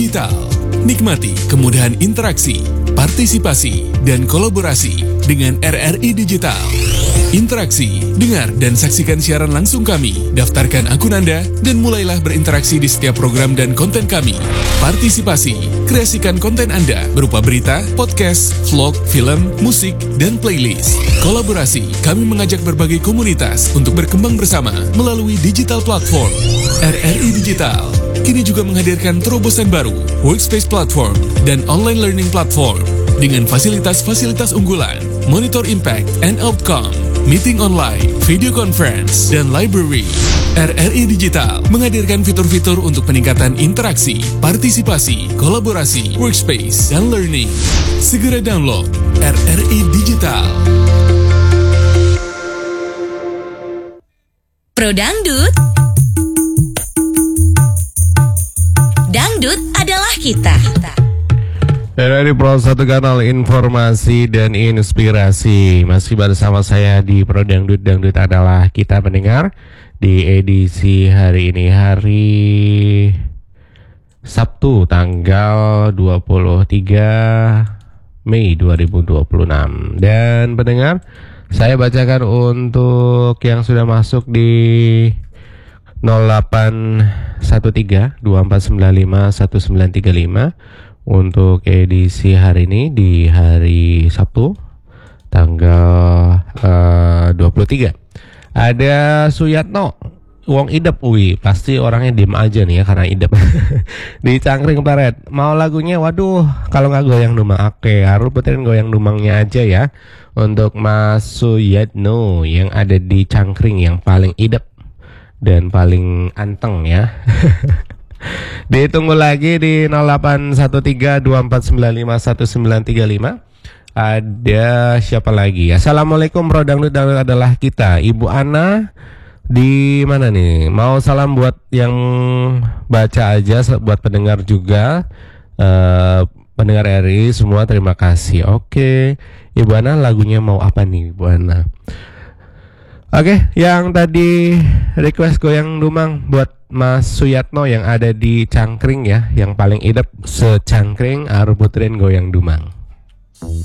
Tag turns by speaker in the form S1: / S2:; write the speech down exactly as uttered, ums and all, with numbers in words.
S1: Digital. Nikmati kemudahan interaksi, partisipasi, dan kolaborasi dengan R R I Digital. Interaksi, dengar dan saksikan siaran langsung kami, daftarkan akun Anda, dan mulailah berinteraksi di setiap program dan konten kami. Partisipasi, kreasikan konten Anda berupa berita, podcast, vlog, film, musik, dan playlist. Kolaborasi, kami mengajak berbagai komunitas untuk berkembang bersama melalui digital platform. R R I Digital kini juga menghadirkan terobosan baru, workspace platform, dan online learning platform dengan fasilitas-fasilitas unggulan, monitor impact and outcome, meeting online, video conference, dan library. R R I Digital menghadirkan fitur-fitur untuk peningkatan interaksi, partisipasi, kolaborasi, workspace, dan learning. Segera download R R I Digital.
S2: Pro Dangdut. Dangdut adalah kita.
S3: Dari Pro satu Kanal Informasi dan Inspirasi. Masih bersama saya di Pro Dangdut. Dangdut adalah kita mendengar. Di edisi hari ini, hari Sabtu tanggal dua puluh tiga Mei dua ribu dua puluh enam. Dan pendengar, saya bacakan untuk yang sudah masuk di nol delapan satu tiga dua empat sembilan lima satu sembilan tiga lima untuk edisi hari ini di hari Sabtu tanggal uh, dua puluh tiga. Ada Suyatno, wong idep, wih pasti orangnya diem aja nih ya karena idep. Di Cangkring Barat, mau lagunya, waduh kalau nggak goyang dumang, oke harus puterin goyang dumangnya aja ya untuk Mas Suyatno yang ada di Cangkring, yang paling idep dan paling anteng ya. Ditunggu lagi di nol delapan satu tiga dua empat sembilan lima satu sembilan tiga lima. Ada siapa lagi? Assalamualaikum Pro Dangdut, Dangdut adalah kita. Ibu Ana di mana nih? Mau salam buat yang baca aja, buat pendengar juga, uh, pendengar R I semua, terima kasih. Oke, Ibu Ana lagunya mau apa nih Ibu Ana? Oke, yang tadi request goyang dumang buat Mas Suyatno yang ada di Cangkring ya, yang paling idep se-Cangkring, harus puterin goyang dumang.